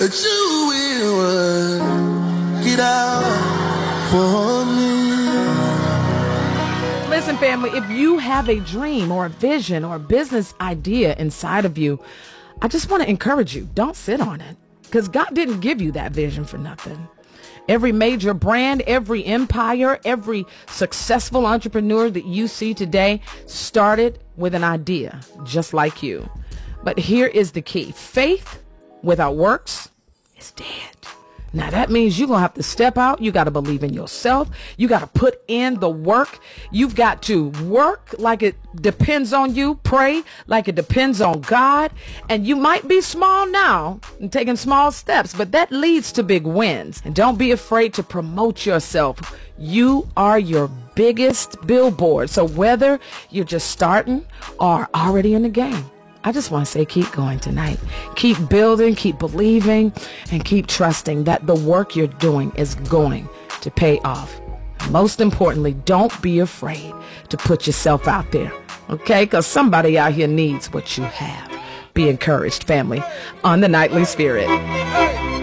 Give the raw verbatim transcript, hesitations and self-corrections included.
that you will work it out for me. Listen, family, if you have a dream or a vision or a business idea inside of you, I just want to encourage you, don't sit on it, because God didn't give you that vision for nothing. Every major brand, every empire, every successful entrepreneur that you see today started with an idea, just like you. But here is the key. Faith without works is dead. Now that means you're going to have to step out. You got to believe in yourself. You got to put in the work. You've got to work like it depends on you. Pray like it depends on God. And you might be small now and taking small steps, but that leads to big wins. And don't be afraid to promote yourself. You are your biggest billboard. So whether you're just starting or already in the game, I just want to say keep going tonight. Keep building, keep believing, and keep trusting that the work you're doing is going to pay off. Most importantly, don't be afraid to put yourself out there, okay? Because somebody out here needs what you have. Be encouraged, family, on the Nightly Spirit.